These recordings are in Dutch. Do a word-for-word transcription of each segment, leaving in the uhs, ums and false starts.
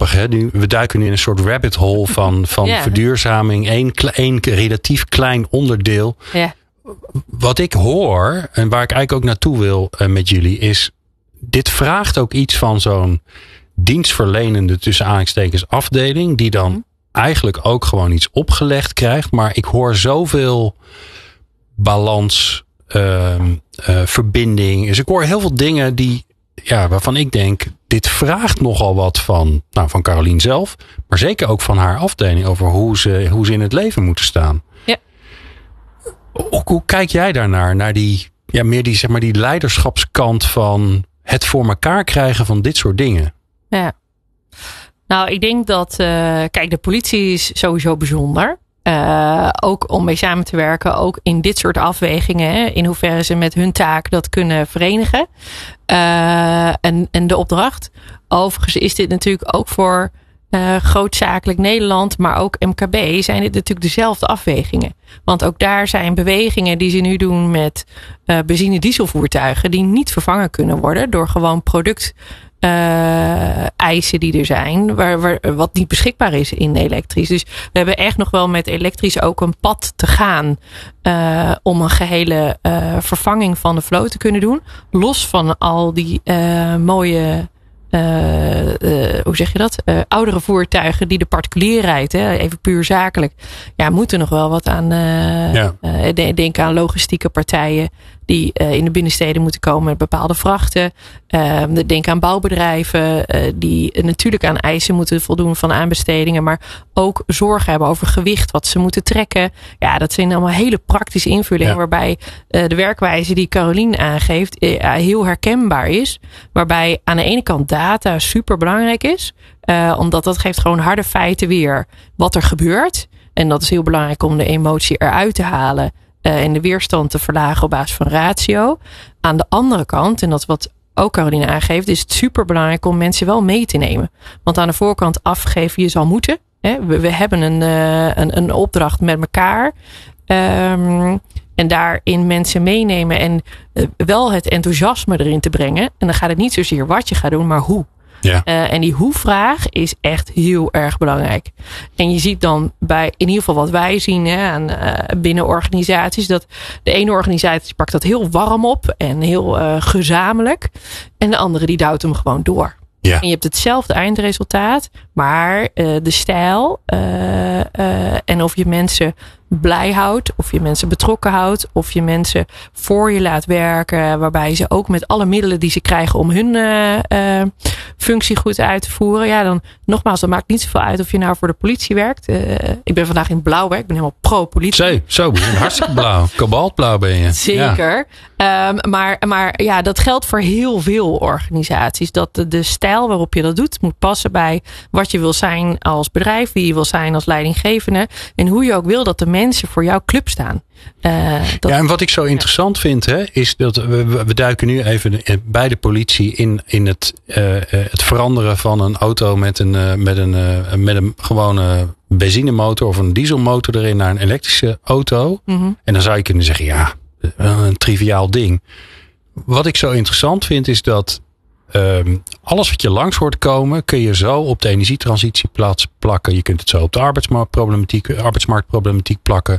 grappig. Hè? Nu, we duiken nu in een soort rabbit hole van, van ja. verduurzaming. Eén, één relatief klein onderdeel. Ja. Wat ik hoor en waar ik eigenlijk ook naartoe wil uh, met jullie is... Dit vraagt ook iets van zo'n dienstverlenende tussen aanhalingstekens afdeling. Die dan mm. eigenlijk ook gewoon iets opgelegd krijgt. Maar ik hoor zoveel balans, uh, uh, verbinding. Dus ik hoor heel veel dingen die... Ja, waarvan ik denk, dit vraagt nogal wat van, nou, van Carolien zelf. Maar zeker ook van haar afdeling over hoe ze, hoe ze in het leven moeten staan. Ja. Hoe, hoe kijk jij daarnaar? Naar die, ja, meer die, zeg maar, die leiderschapskant van het voor elkaar krijgen van dit soort dingen. Ja. Nou, ik denk dat, uh, kijk, de politie is sowieso bijzonder. Uh, ook om mee samen te werken, ook in dit soort afwegingen, hè, in hoeverre ze met hun taak dat kunnen verenigen. Uh, en, en de opdracht. Overigens is dit natuurlijk ook voor uh, grootzakelijk Nederland, maar ook M K B zijn dit natuurlijk dezelfde afwegingen. Want ook daar zijn bewegingen die ze nu doen met uh, benzine-dieselvoertuigen die niet vervangen kunnen worden door gewoon product Uh, eisen die er zijn, waar, waar, wat niet beschikbaar is in elektrisch. Dus we hebben echt nog wel met elektrisch ook een pad te gaan uh, om een gehele uh, vervanging van de vloot te kunnen doen. Los van al die uh, mooie, uh, uh, hoe zeg je dat? Uh, oudere voertuigen die de particulier rijdt, hè, even puur zakelijk. Ja, moeten nog wel wat aan, uh, ja. uh, denk aan logistieke partijen die uh, in de binnensteden moeten komen met bepaalde vrachten. Uh, denk aan bouwbedrijven uh, die natuurlijk aan eisen moeten voldoen van aanbestedingen, maar ook zorgen hebben over gewicht, wat ze moeten trekken. Ja, dat zijn allemaal hele praktische invullingen, ja. waarbij uh, de werkwijze die Carolien aangeeft uh, heel herkenbaar is. Waarbij aan de ene kant data super belangrijk is, uh, omdat dat geeft gewoon harde feiten weer wat er gebeurt. En dat is heel belangrijk om de emotie eruit te halen. Uh, en de weerstand te verlagen op basis van ratio. Aan de andere kant, en dat is wat ook Caroline aangeeft, is het super belangrijk om mensen wel mee te nemen. Want aan de voorkant afgeven je zal moeten. Hè? We, we hebben een, uh, een, een opdracht met elkaar. Um, en daarin mensen meenemen en uh, wel het enthousiasme erin te brengen. En dan gaat het niet zozeer wat je gaat doen, maar hoe. Ja. Uh, en die hoe-vraag is echt heel erg belangrijk. En je ziet dan bij, in ieder geval wat wij zien hè, aan, uh, binnen organisaties, dat de ene organisatie pakt dat heel warm op en heel uh, gezamenlijk. En de andere die duwt hem gewoon door. Ja. En je hebt hetzelfde eindresultaat, maar uh, de stijl uh, uh, en of je mensen blij houdt, of je mensen betrokken houdt, of je mensen voor je laat werken, waarbij ze ook met alle middelen die ze krijgen om hun uh, uh, functie goed uit te voeren. Ja, dan nogmaals, dat maakt niet zoveel uit of je nou voor de politie werkt. Uh, ik ben vandaag in blauw, hè? Ik ben helemaal pro-politie. Zo, zo hartstikke blauw. Kobaltblauw ben je. Zeker. Ja. Um, maar, maar ja, dat geldt voor heel veel organisaties. Dat de, de stijl waarop je dat doet moet passen bij wat je wil zijn als bedrijf, wie je wil zijn als leidinggevende en hoe je ook wil dat de mensen voor jouw club staan. Uh, dat, ja, en wat ik zo interessant ja. vind, hè, is dat we, we duiken nu even bij de politie in, in het, uh, het veranderen van een auto met een, uh, met een, uh, met een gewone benzinemotor of een dieselmotor erin naar een elektrische auto. Mm-hmm. En dan zou je kunnen zeggen, ja, een triviaal ding. Wat ik zo interessant vind is dat Um, alles wat je langs hoort komen, kun je zo op de energietransitieplaats plakken. Je kunt het zo op de arbeidsmarktproblematiek, arbeidsmarktproblematiek plakken.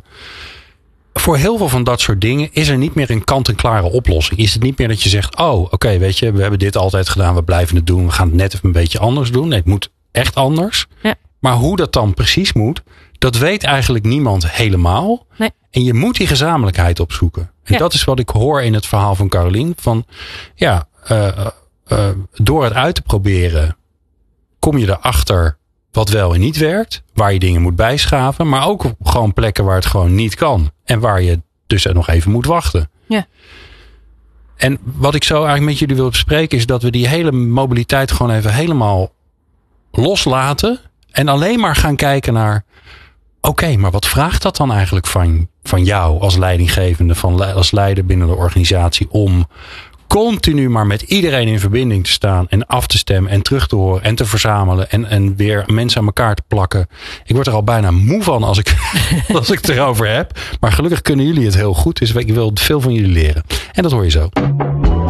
Voor heel veel van dat soort dingen is er niet meer een kant-en-klare oplossing. Is het niet meer dat je zegt, oh, oké, okay, weet je, we hebben dit altijd gedaan, we blijven het doen, we gaan het net even een beetje anders doen. Nee, het moet echt anders. Ja. Maar hoe dat dan precies moet, dat weet eigenlijk niemand helemaal. Nee. En je moet die gezamenlijkheid opzoeken. En ja. dat is wat ik hoor in het verhaal van Carolien. Van, ja, uh, Uh, door het uit te proberen kom je erachter wat wel en niet werkt. Waar je dingen moet bijschaven. Maar ook gewoon plekken waar het gewoon niet kan. En waar je dus nog even moet wachten. Ja. En wat ik zo eigenlijk met jullie wil bespreken is dat we die hele mobiliteit gewoon even helemaal loslaten. En alleen maar gaan kijken naar oké, okay, maar wat vraagt dat dan eigenlijk van, van jou als leidinggevende, van, als leider binnen de organisatie om continu maar met iedereen in verbinding te staan en af te stemmen en terug te horen en te verzamelen en, en weer mensen aan elkaar te plakken. Ik word er al bijna moe van als ik, als ik het erover heb. Maar gelukkig kunnen jullie het heel goed, dus ik wil veel van jullie leren. En dat hoor je zo.